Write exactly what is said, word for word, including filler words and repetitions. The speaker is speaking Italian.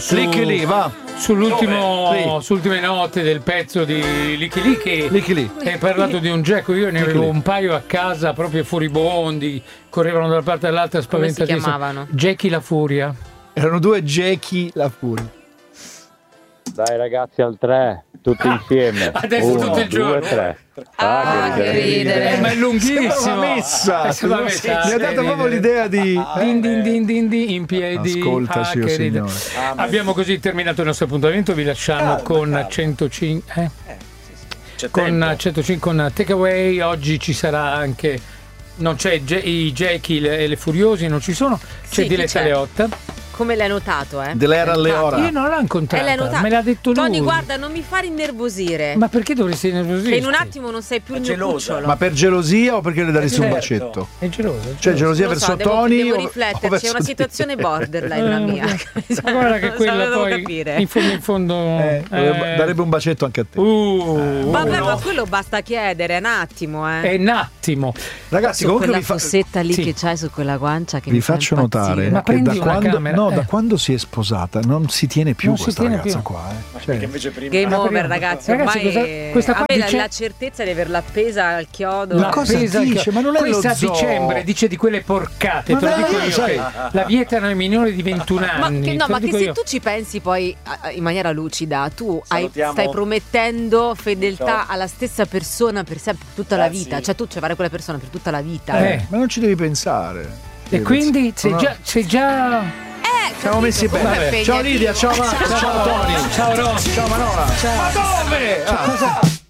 Su, Licky Lee, va. Sull'ultimo, sull'ultime note del pezzo di Licky Lee, Licky Lee. Hai parlato di un Jack, io ne avevo un paio a casa proprio furibondi, correvano da una parte all'altra spaventatissimi. Come si chiamavano? Jackie la Furia. Erano due Jackie la Furia. Dai ragazzi al tre, tutti insieme. Adesso Uno, tutto il giorno. due, tre. Ah, Ah, che ridere. Eh, ma è lunghissimo. Sembra una messa. Eh, sembra una Mi messa. ha dato proprio l'idea di Din din din din din in piedi. Ascoltaci, Ah, oh che ridere. signore. Ah, Abbiamo così terminato il nostro appuntamento, vi lasciamo Calma, con calma. centocinque eh? Eh, sì, sì. C'è con tempo. centocinque con Takeaway. Oggi ci sarà anche, non c'è J- i Jackie e le Furiosi, non ci sono, c'è Sì, Diletta chi c'è? Leotta. Come l'hai notato, eh? Dell'era alle Infatti. ora. Io non l'ho Eh, incontrata, l'hai notato. me l'ha detto lui. Tony, guarda, non mi fare innervosire. Ma perché dovresti nervosire? Che in un attimo non sei più È il mio gelosa. cucciolo. Ma per gelosia o perché le daresti un Certo. bacetto? È geloso. Cioè gelosia Non lo verso so, devo, Tony devo o- o rifletterci, verso è una te? situazione borderline la mia. Ma guarda che Non so, quella devo poi capire. in fondo, in fondo Eh, eh, darebbe un bacetto anche a te. uh, Vabbè, ma quello basta chiedere, un attimo, eh. è un attimo. Ragazzi, Su comunque quella vi, fa- fossetta lì Sì. che c'hai su quella guancia che vi mi fa faccio impazzire. notare Ma che prendi da una quando, camera, no, eh. da quando si è sposata non si tiene più Non si questa tiene ragazza più. qua. Eh. Cioè, Perché invece prima Game Ma over, prima- ragazzi, ragazzi, ormai questa- questa qua a me la- dice- la certezza di averla appesa al chiodo. Ma eh. cosa Appesa dice? anche- Ma non è questa lo a zoo. dicembre dice di quelle porcate, Ma te lo dico dai, io, sai- che la vietano ai minori di ventuno Ma anni. che, no, te lo ma che dico se io. tu ci pensi poi a- in maniera lucida, tu hai- Salutiamo. stai promettendo fedeltà Ciao. alla stessa persona per sempre, per tutta la Grazie. vita. Cioè tu ci avrai quella persona per tutta la vita. Eh. ma non ci devi pensare. E quindi sei No, no. già, sei già... Eh, Siamo messi capito, bene. com'è Ciao Lidia, ciao Marco, ciao Tony. Ciao Ron. Ciao Manora. Ciao. Ma dove? Cioè, Ah. cosa-